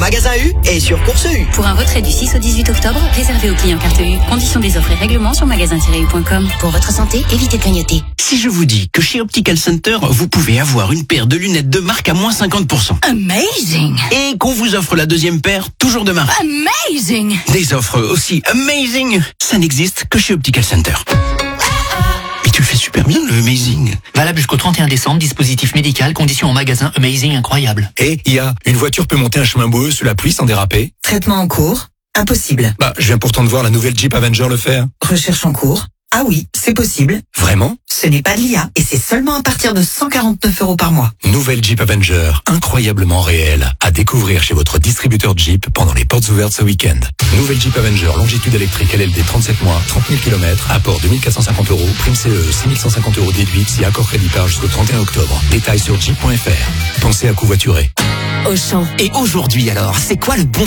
magasin U et sur Course U. Pour un retrait du 6 au 18 octobre, réservé aux clients carte U. Conditions des offres et règlements sur magasin-u.com. Pour votre santé, évitez de clignoter. Si je vous dis que chez Optical Center, vous pouvez avoir une paire de lunettes de marque à moins 50%. Amazing! Et qu'on vous offre la deuxième paire, toujours de marque. Amazing! Des offres aussi amazing, ça n'existe que chez Optical Center. Et tu le fais super bien, le amazing. Valable jusqu'au 31 décembre, dispositif médical, conditions en magasin, amazing, incroyable. Et une voiture peut monter un chemin boueux sous la pluie sans déraper. Traitement en cours? Impossible. Je viens pourtant de voir la nouvelle Jeep Avenger le faire. Recherche en cours? Ah oui, c'est possible. Vraiment? Ce n'est pas de l'IA et c'est seulement à partir de 149 € par mois. Nouvelle Jeep Avenger, incroyablement réelle. À découvrir chez votre distributeur Jeep pendant les portes ouvertes ce week-end. Nouvelle Jeep Avenger, longitude électrique LLD 37 mois, 30 000 km, apport 2450 €, prime CE, 6150 € déduite si accord crédit par jusqu'au 31 octobre. Détails sur jeep.fr. Pensez à covoiturer. Auchan. Et aujourd'hui alors, c'est quoi le bon